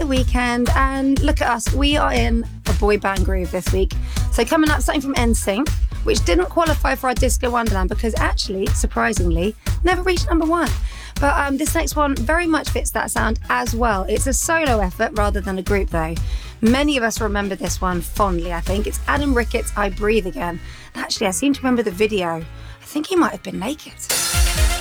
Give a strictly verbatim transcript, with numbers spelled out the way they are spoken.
the weekend, and look at us, we are in a boy band groove this week. So coming up, something from N Sync, which didn't qualify for our Disco Wonderland because actually, surprisingly, never reached number one. But um, this next one very much fits that sound as well. It's a solo effort rather than a group though. Many of us remember this one fondly, I think. It's Adam Ricketts' I Breathe Again. And actually, I seem to remember the video. I think he might have been naked.